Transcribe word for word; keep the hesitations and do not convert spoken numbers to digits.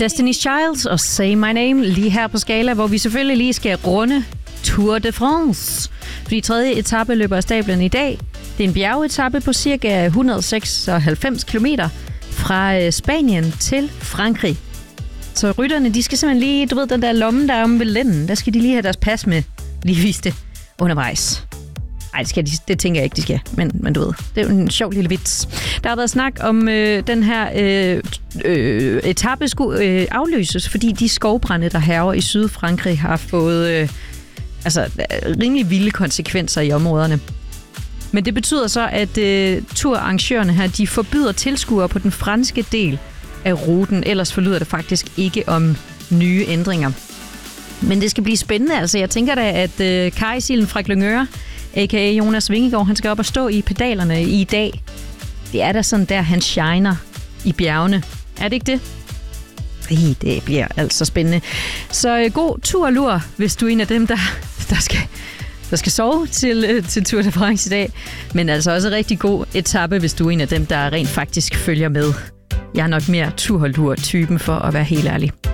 Destiny's Child og Say My Name lige her på Skala, hvor vi selvfølgelig lige skal runde Tour de France. Fordi tredje etape løber af stablen i dag. Det er en bjergetappe på cirka et hundrede og seksoghalvfems kilometer fra Spanien til Frankrig. Så rytterne, de skal simpelthen lige, du ved, den der lomme, der er om ved lænden, der skal de lige have deres pas med. Lige vise det undervejs. Ej, det, skal de, det tænker jeg ikke, de skal. Men, men du ved, det er jo en sjov lille vits. Der har været snak om øh, den her øh, øh, etape skulle øh, afløses, fordi de skovbrænde, der hærger i Sydfrankrig, har fået øh, altså, rimelig vilde konsekvenser i områderne. Men det betyder så, at øh, turarrangørerne her, de forbyder tilskuere på den franske del af ruten. Ellers forlyder det faktisk ikke om nye ændringer. Men det skal blive spændende. Altså, jeg tænker da, at øh, Kajsilen fra Glyngøre, a k a. Jonas Vingegaard, han skal op og stå i pedalerne i dag. Det er da sådan der, han shiner i bjergene. Er det ikke det? Ej, det bliver altså spændende. Så øh, god tur og lur, hvis du er en af dem, der, der, skal, der skal sove til, øh, til Tour de France i dag. Men altså også rigtig god etape, hvis du er en af dem, der rent faktisk følger med. Jeg er nok mere tur og lur typen for at være helt ærlig.